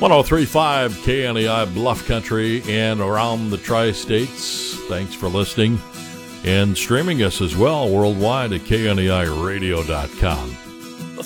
103.5 KNEI Bluff Country and around the tri-states. Thanks for listening and streaming us as well worldwide at KNEIradio.com.